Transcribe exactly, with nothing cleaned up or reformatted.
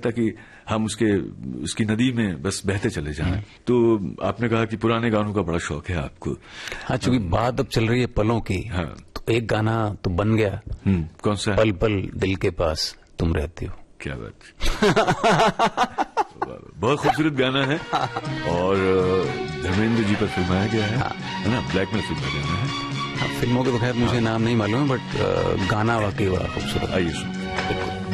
कि हम उसके उसकी नदी में बस बहते चले जाएं। तो आपने कहा कि पुराने गानों का बड़ा शौक है आपको। हाँ, चूंकि बात अब चल रही है पलों की, हाँ, तो एक गाना तो बन गया। कौन सा? पल पल दिल के पास तुम रहती हो। क्या बात बहुत खूबसूरत गाना है और धर्मेंद्र जी पर फिल्माया गया है, है ना? ब्लैक में फिल्म गाना है। फिल्मों के बगैर मुझे नाम नहीं मालूम है, बट गाना वाकई बड़ा खूबसूरत। आइए सुन।